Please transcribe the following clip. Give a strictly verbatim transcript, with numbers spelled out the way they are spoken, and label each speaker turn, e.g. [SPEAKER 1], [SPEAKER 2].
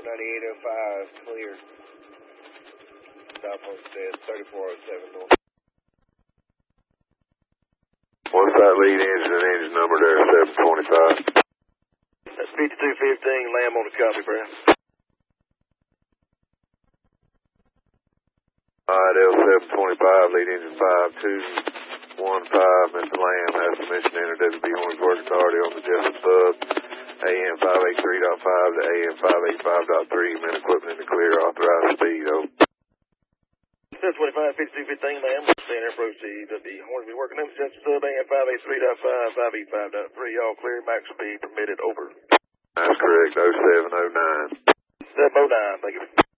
[SPEAKER 1] ninety-eight oh five, clear. Southwest says thirty-four oh seven north.
[SPEAKER 2] What's that lead engine and engine number there, seven twenty-five?
[SPEAKER 1] That's fifty-two fifteen, Lamb on the copy, Brad.
[SPEAKER 2] Alright, L seven twenty-five, lead engine five two one five, Mister Lamb has permission to enter W B Horns Work Authority on the Jessup sub, A M five eighty-three point five to A M five eighty-five point three, men equipment in the clear, authorized speed, over.
[SPEAKER 1] seven twenty-five, fifty-two fifteen, Lamb, center, proceed to the Hornsby working up, Jessup sub, A M five eighty-three point five, five eighty-five point three, all clear, max speed permitted, over.
[SPEAKER 2] That's correct, oh seven oh nine.
[SPEAKER 1] seven oh nine, thank you.